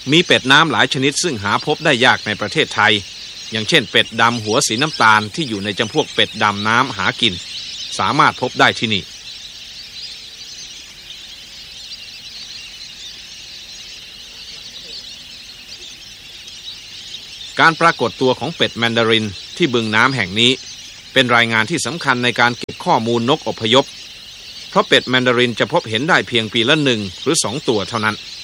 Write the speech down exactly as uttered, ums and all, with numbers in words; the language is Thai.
มีเป็ดน้ำหลายชนิดซึ่งหาพบได้ยากในประเทศไทยอย่างเช่นเป็ดดำหัวสีน้ำตาลที่อยู่ในจำพวกเป็ดดำน้ำหากินสามารถพบได้ที่นี่การปรากฏตัวของเป็ดแมนดารินที่บึงน้ำแห่งนี้เป็นรายงานที่สำคัญในการเก็บข้อมูลนกอพยพเพราะเป็ดแมนดารินจะพบเห็นได้เพียงปีละหนึ่งหรือสองตัวเท่านั้น